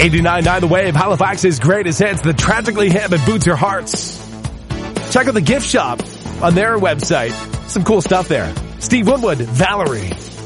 89.9 The Wave, Halifax's greatest hits, the Tragically Hip and Boots Your Hearts. Check out the gift shop on their website. Some cool stuff there. Steve Winwood, Valerie.